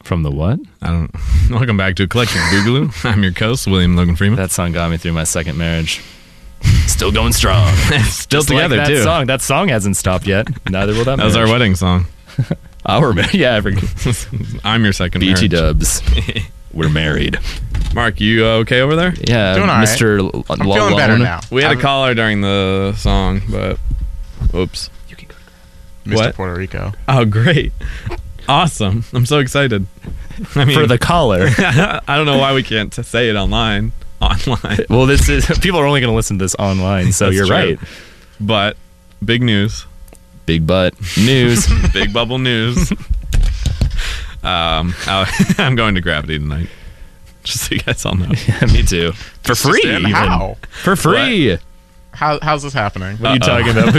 From the what? I don't. Welcome back to Collective Boogaloo. I'm your host, William Logan Freeman. That song got me through my second marriage. Still going strong. Still Just together like too. That song hasn't stopped yet. Neither will that. That was our wedding song. I'm your second BT marriage. Dubs. We're married. Mark, you okay over there? Yeah, Doing all right. Mr. I'm feeling better now. We had a caller during the song, but oops. You can go. Mr. What? Puerto Rico. Oh, great. Awesome. I'm so excited. I mean, For the caller. I don't know why we can't say it online. Well, this is people are only going to listen to this online, so That's you're true. right. But big news. Big butt news. Big bubble news. I'm going to Gravity tonight. Just so you guys all know. Yeah, me too. For free. And Even. how? For free. How's this happening? What are you talking about?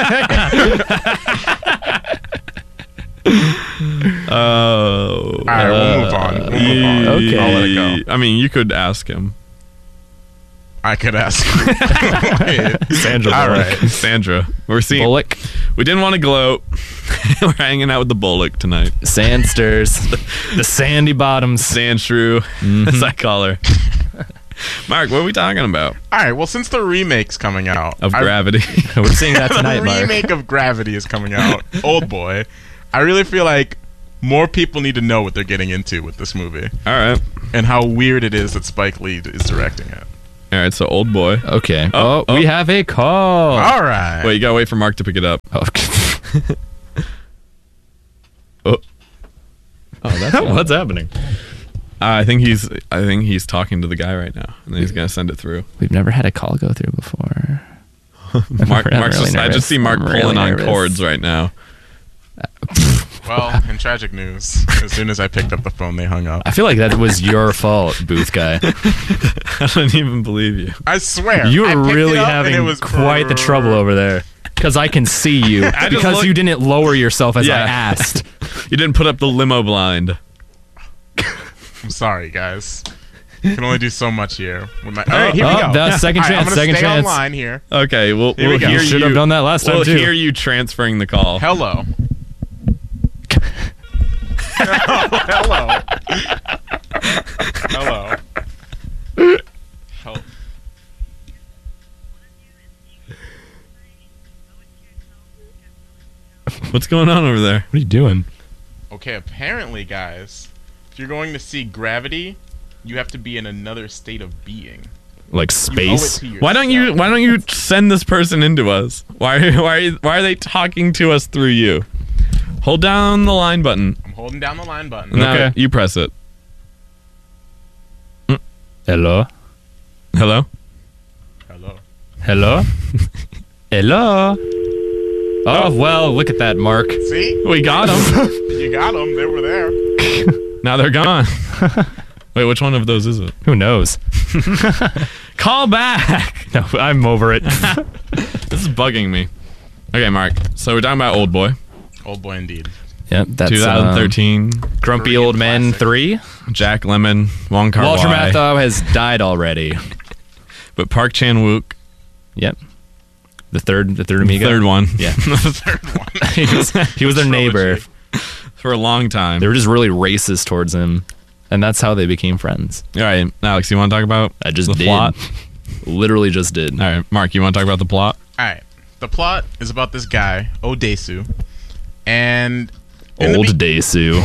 Oh. All right, we'll move on. Okay. I'll let it go. I mean, you could ask him. I could ask. Wait. Sandra All Bullock. right. Sandra. We're seeing. Bullock. We didn't want to gloat. We're hanging out with the Bullock tonight. Sandsters. The sandy bottoms. Sand shrew, as I call her. Mark, what are we talking about? All right. Well, since the remake's coming out Of Gravity. We're seeing that the tonight, Mark. remake of Gravity is coming out. Old Boy. I really feel like more people need to know what they're getting into with this movie All right. and how weird it is that Spike Lee is directing it. All right, so Old Boy. Okay. Oh, oh. We have a call. All right. Wait, you gotta wait for Mark to pick it up. Okay. Oh, that's What's happening? I think he's talking to the guy right now, and then he's gonna send it through. We've never had a call go through before. Mark, I'm Mark's really just, I nervous. just see Mark I'm pulling really on nervous. cords right now. Well, in tragic news, as soon as I picked up the phone, they hung up. I feel like that was your fault, booth guy. I don't even believe you. I swear. You I were picked really it up and having it was quite the trouble over there. Because I can see you. just Because looked- you didn't lower yourself as I Yeah. asked. You didn't put up the limo blind. I'm sorry, guys. I can only do so much here. All right, here we Oh, go. that's second All right, chance, I'm gonna second stay chance. online here. Okay, we'll Here we go. hear You should have done that last time, We'll too. hear you transferring the call. Hello. Hello. Hello. Hello. What's going on over there? What are you doing? Okay, apparently, guys, if you're going to see Gravity, you have to be in another state of being. Like You space? owe it to Why don't you send this person into us? Why are they talking to us through you? Hold down the line button. I'm holding down the line button. Now Okay. you press it. Hello? Hello? Hello. Hello? Hello? Oh, well, look at that, Mark. See? We got them. You got them. They were there. Now they're gone. Wait, which one of those is it? Who knows? Call back. No, I'm over it. This is bugging me. Okay, Mark. So we're talking about Old Boy, Old Boy indeed. Yep, that's 2013. Grumpy Korean Old Men classic. 3. Jack Lemmon, Wong Kar Walter Wai, Matthau has died already. but Park Chan Wook, Yep. The third amigo. third one. Yeah. The third one. he was their neighbor. Trilogy. For a long time. They were just really racist towards him. And that's how they became friends. All right, Alex, you want to talk about I just the did. plot? Literally just did. All right, Mark, you want to talk about the plot? All right. The plot is about this guy, Odesu, and in the Old be- Desu.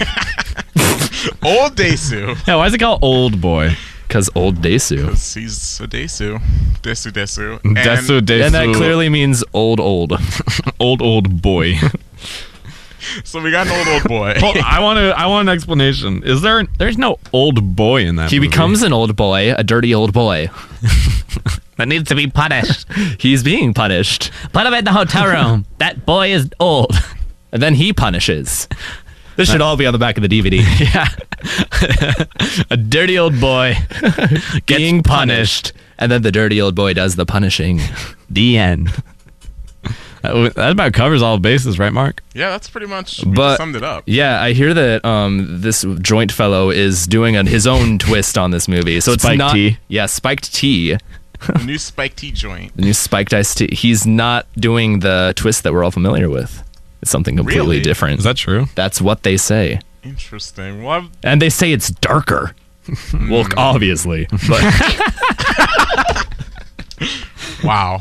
Old Desu. Yeah, why is it called Old Boy? Because Old Desu. He's a Desu. Desu. And Desu, Desu. And that clearly means old. old boy. So we got an old boy. Well, I want an explanation. There's no old boy in that He movie. becomes an old boy, a dirty old boy. That needs to be punished. He's being punished. Put him in the hotel room. That boy is old. And then he punishes. This should all be on the back of the DVD. Yeah. A dirty old boy Being punished. And then the dirty old boy does the punishing. The end. That about covers all bases, right, Mark? Yeah, that's pretty much we But summed it up. yeah, I hear that this joint fellow is doing his own twist on this movie. So Spiked it's not tea. Yeah, spiked tea. The new Spike Tea joint. The new spiked iced tea. He's not doing the twist that we're all familiar with. It's something completely Really? different. Is that true? That's what they say. Interesting. Well, And they say it's darker. Well, obviously. But wow.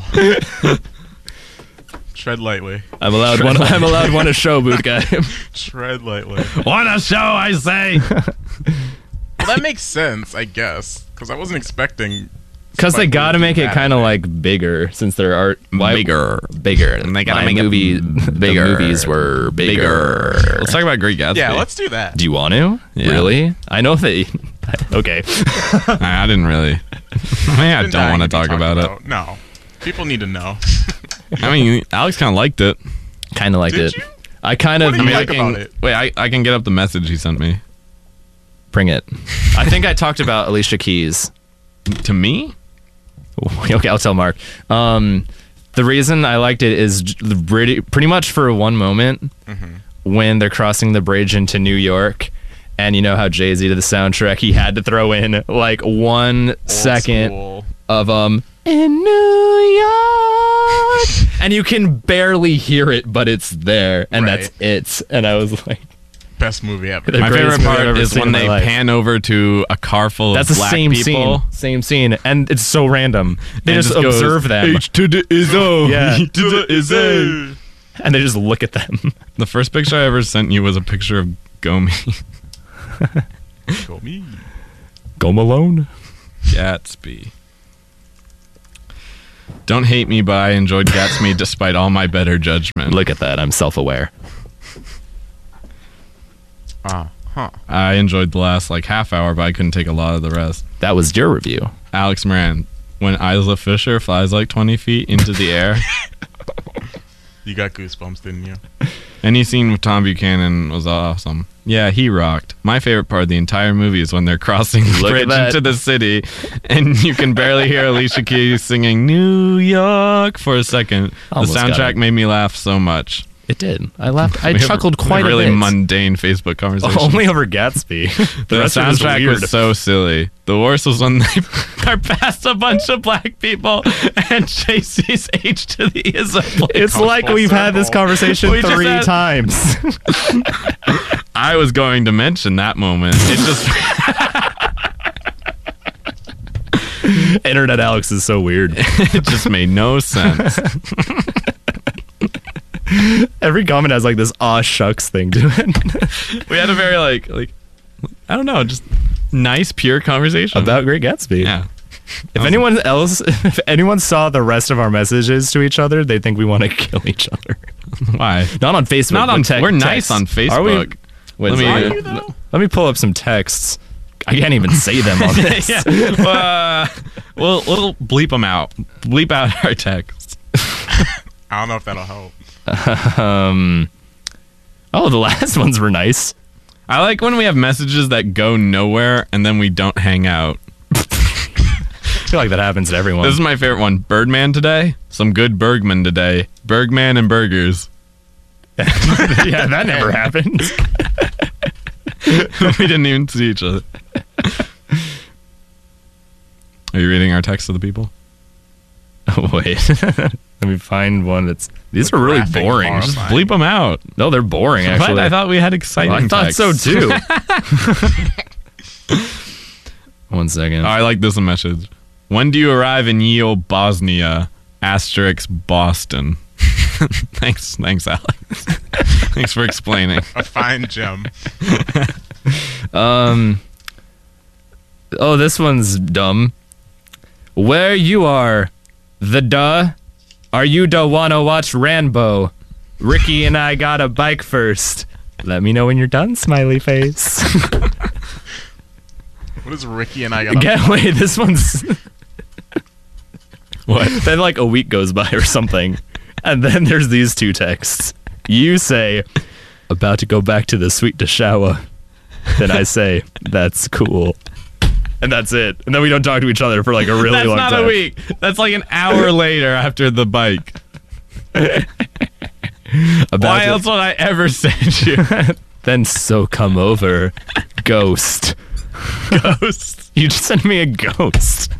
Tread lightly. I'm allowed one a show, boot guy. Tread lightly. What a show, I say! Well, that makes sense, I guess, because I wasn't expecting. Because they Spike got to Lee make do it that kind of in it. like bigger, since there are Bigger. And they gotta My make it movie, bigger. The movies were bigger. Let's talk about Great Gatsby. Yeah, let's do that. Do you want to? Yeah. Really? I know they. Okay. I didn't really. I Been don't dying want to be talk talked about it. No. People need to know. I mean, Alex kind of liked it. Kind of liked Did it. you? I kind of. What did you I like can, about it? Wait, I can get up the message he sent me. Bring it. I think I talked about Alicia Keys. To me? Okay, I'll tell Mark. The reason I liked it is pretty much for one moment when they're crossing the bridge into New York, and you know how Jay-Z to the soundtrack, he had to throw in like 1 second School. of in New York, and you can barely hear it, but it's there, and Right. that's it. And I was like, Best movie ever. The My greatest favorite movie I've part ever is seen when in my they life. pan over to a car full that's of the black same people. same scene, and it's so random. They And just goes, observe them, H to the Izzo. Yeah. H to the Izzo. and they just look at them. The first picture I ever sent you was a picture of Gomi. Go me. Go Malone. Gatsby. Don't hate me, but I enjoyed Gatsby despite all my better judgment. Look at that. I'm self-aware. I enjoyed the last like half hour, but I couldn't take a lot of the rest. That was your review. Alex Moran, when Isla Fisher flies like 20 feet into the air. You got goosebumps, didn't you? Any scene with Tom Buchanan was awesome. Yeah, he rocked. My favorite part of the entire movie is when they're crossing the Look at bridge that. into the city, and you can barely hear Alicia Keys singing New York for a second. Almost The got soundtrack it. made me laugh so much. It did. I laughed. I We have chuckled quite really a bit. mundane Facebook conversation. Only over Gatsby. The rest of it was soundtrack weird. was so silly. The worst was when they are past a bunch of black people and JC's H to the Izzo. It's Comes like full we've had this circle. conversation We just 3 had- times. I was going to mention that moment. It just Internet Alex is so weird. it just made no sense. Every comment has like this aw shucks thing to it. We had a very like I don't know, just nice pure conversation About Great Gatsby. yeah. If anyone saw the rest of our messages to each other, they think we want to kill each other. Why? Not on Facebook. Not on. but We're text. nice on Are we? Facebook. Wait, Let me- Are you, though? let me pull up some texts. I can't even say them on this. We'll bleep them out. Bleep out our text. I don't know if that'll help. Oh, the last ones were nice. I like when we have messages that go nowhere and then we don't hang out. I feel like that happens to everyone. This is my favorite one. Birdman today. Some good Bergman today. Bergman and burgers. Yeah, that never happened. We didn't even see each other. Are you reading our text to the people? Oh, wait. Let me find one that's. These are really graphic boring. horror. Just- Fine. Bleep them out. No, they're boring, actually. What? I thought we had exciting I thought so texts. too. 1 second. Oh, I like this message. When do you arrive in ye old Bosnia? Asterisk Boston. Thanks, Alex. Thanks for explaining. A fine gem. Oh, this one's dumb. Where you are, the duh. Are you da wanna watch Rambo? Ricky and I got a bike first. Let me know when you're done, smiley face. What is Ricky and I got? Get wait, this one's What? then like a week goes by or something. And then there's these 2 texts. You say, about to go back to the suite to shower. Then I say, that's cool. And that's it. And then we don't talk to each other for like a really That's long not time. a week. That's like an hour later after the bike. About Why to- else would I ever send you? Then so come over, ghost. Ghost. You just sent me a ghost.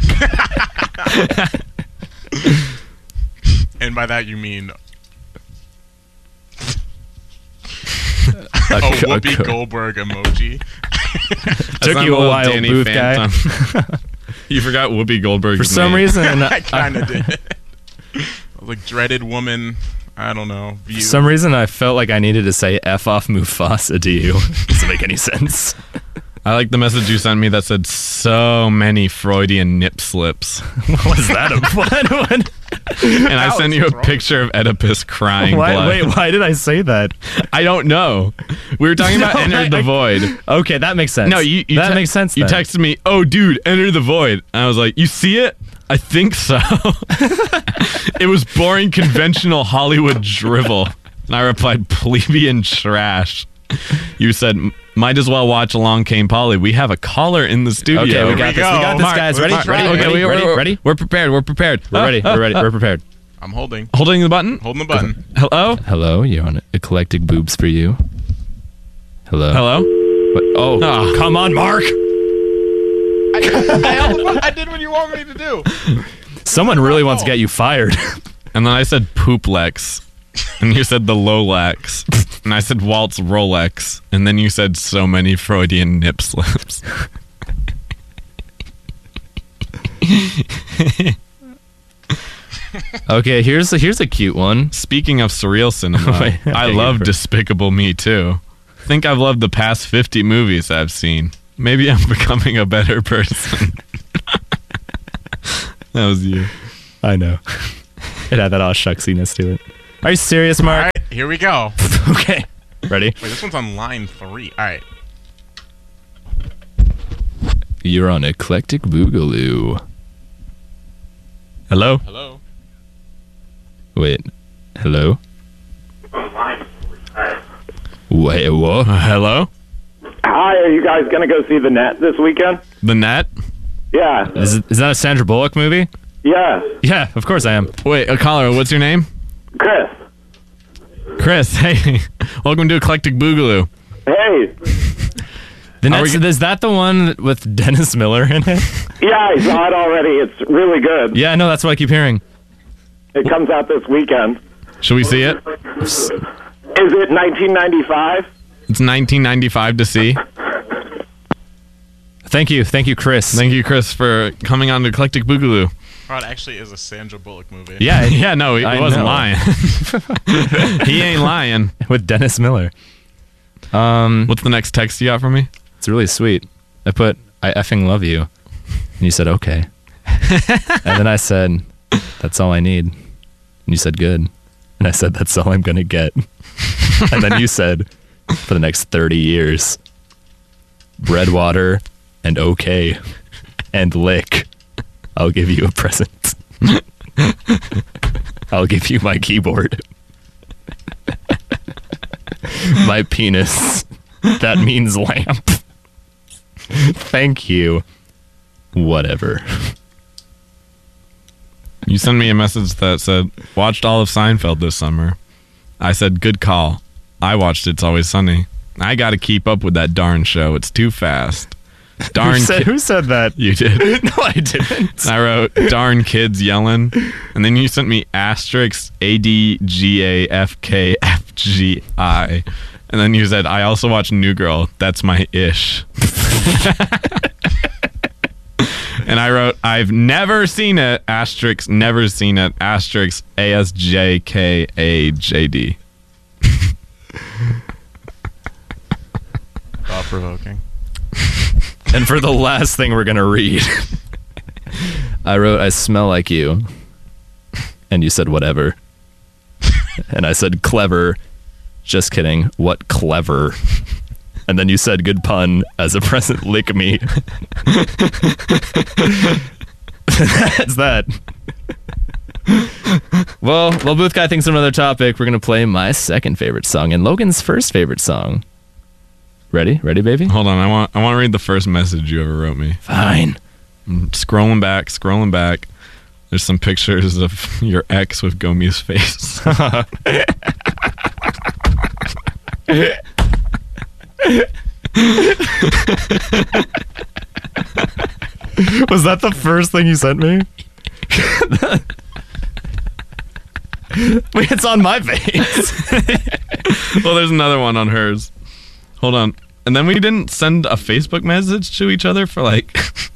And by that you mean A co- Whoopi co- Goldberg emoji. Took I'm you a little while, Danny Booth guy. Phantom. You forgot Whoopi Goldberg's For some name. reason, I kind of did. Like dreaded woman. I don't know. View. for some reason, I felt like I needed to say "F off Mufasa" to you. Doesn't make any sense. I like the message you sent me that said so many Freudian nip slips. What is that? What? And I sent you a what's wrong? picture of Oedipus crying blood. Wait, why did I say that? I don't know. We were talking about No, Enter the Void. Okay, that makes sense. No, you that makes sense. You then. texted me, "Oh, dude, Enter the Void." And I was like, "You see it?" I think so. It was boring, conventional Hollywood drivel. And I replied, "Plebeian trash." You said, "Might as well watch Along Came Polly. We have a caller in the studio." Okay, we we got this. go. We got this, Mark, guys. let's Ready? try Ready? it. Okay, ready? We're prepared. We're prepared. We're ready. We're ready. We're prepared. I'm holding. Holding the button. Holding the button. Hello. Hello, you're on Eclectic Boobs for You. Hello. Hello. What? Oh, Oh. come on, Mark. I did what you want me to do. Someone really wants to get you fired. And then I said Pooplex. And you said the Lolax. And I said Waltz Rolex. And then you said so many Freudian nip slips. Okay, here's a cute one. Speaking of surreal cinema, Wait, okay, I love go for it. Despicable Me too. Think I've loved the past 50 movies I've seen. Maybe I'm becoming a better person. That was you. I know. It had that all shucksiness to it. Are you serious, All Mark? right, here we go. Okay. Ready? Wait, this one's on line 3. All right. You're on Eclectic Boogaloo. Hello? Hello. Wait. Hello? Wait, what? Hello? Hi, are you guys going to go see The Net this weekend? The Net? Yeah. Is that a Sandra Bullock movie? Yes. Yeah, of course I am. Wait, caller, what's your name? Chris. Chris, hey. Welcome to Eclectic Boogaloo. Hey. Is that the one with Dennis Miller in it? Yeah, I saw it already. It's really good. Yeah, no, that's what I keep hearing. It comes out this weekend. Should we see it? Is it 1995? It's 1995 to see. Thank you, Chris. Thank you, Chris, for coming on to Eclectic Boogaloo. Oh, it actually is a Sandra Bullock movie. Yeah, Yeah, no, he I wasn't know. lying. He ain't lying. with Dennis Miller. What's the next text you got for me? It's really sweet. I put, "I effing love you," and you said, "Okay," and then I said, "That's all I need," and you said, "Good," and I said, "That's all I'm gonna get," and then you said, "For the next 30 years, bread, water, and okay, and lick. I'll give you a present. I'll give you my keyboard, my penis. That means lamp. Thank you. Whatever." You sent me a message that said, "Watched all of Seinfeld this summer." I said, "Good call. I watched It's Always Sunny. I got to keep up with that darn show. It's too fast." Darn Who said that? You did. No, I didn't. I wrote, "Darn kids yelling." And then you sent me asterisk ADGAFKFGI. And then you said, "I also watch New Girl. That's my ish." And I wrote, "I've never seen it, asterisk, never seen it, asterisk, ASJKAJD. Thought-provoking. And for the last thing we're going to read, I wrote, "I smell like you." And you said, "Whatever." And I said, "Clever." Just kidding. What clever? And then you said, "Good pun. As a present, lick me." That's that. Well, Booth Guy thinks of another topic. We're going to play my second favorite song and Logan's first favorite song. Ready? Ready, baby? Hold on, I want to read the first message you ever wrote me. Fine. I'm scrolling back. There's some pictures of your ex with Gomi's face. Was that the first thing you sent me? Wait, it's on my face. Well, there's another one on hers. Hold on. And then we didn't send a Facebook message to each other for like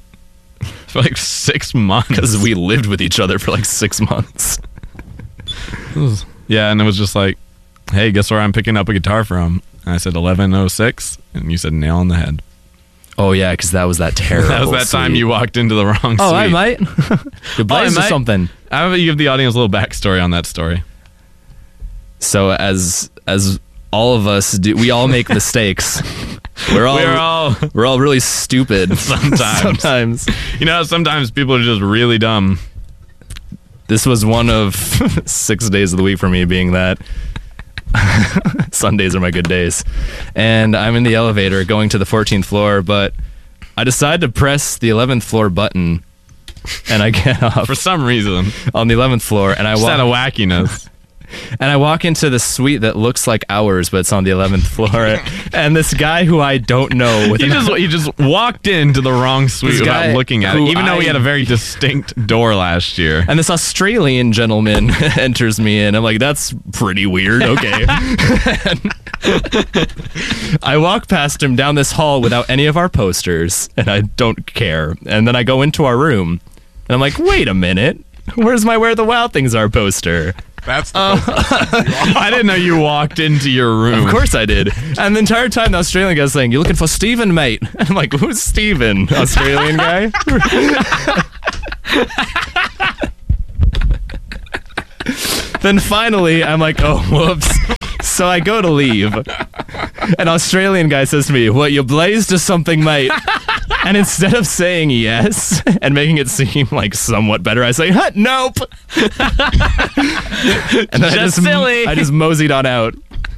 6 months. Because we lived with each other for like 6 months. Yeah, and it was just like, hey, guess where I'm picking up a guitar from? And I said 1106, and you said nail on the head. Oh, yeah, because that was that terrible That was that time suite. you walked into the wrong suite. Oh, I might. Good blaze or might. something. How about you give the audience a little backstory on that story? So as all of us do, we all make mistakes. We're all really stupid sometimes. You know, sometimes people are just really dumb. This was one of 6 days of the week for me, being that Sundays are my good days. And I'm in the elevator going to the 14th floor, but I decide to press the 11th floor button, and I get up For some reason. on the 11th floor, and I Just out of walk wackiness. and I walk into the suite that looks like ours, but it's on the 11th floor. And this guy who I don't know, with You just walked into the wrong suite This without guy looking at it, who even though we I- had a very distinct door last year. and this Australian gentleman enters me in. I'm like, that's pretty weird. Okay. I walk past him down this hall without any of our posters, and I don't care. And then I go into our room, and I'm like, wait a minute. Where's my Where the Wild Things Are poster? That's the I didn't know you walked into your room. Of course I did. And the entire time the Australian guy's saying, "You looking for Steven, mate?" And I'm like, who's Steven? Australian guy? Then finally, I'm like, oh, whoops. So I go to leave. An Australian guy says to me, "What, you blazed or something, mate?" And instead of saying yes and making it seem like somewhat better, I say, nope. And then Just silly. I just moseyed on out.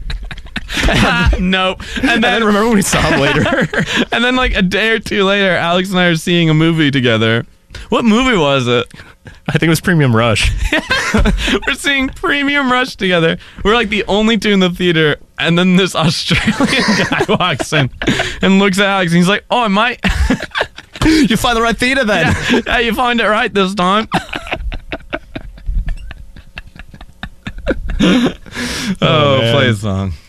Nope. And then remember when we saw him later? And then like a day or two later, Alex and I are seeing a movie together. What movie was it? I think it was Premium Rush. We're seeing Premium Rush together. We're like the only two in the theater, and then this Australian guy walks in and looks at Alex, and he's like, "Oh, I might." You find the right theater then. Yeah, you find it right this time. man. Play a song.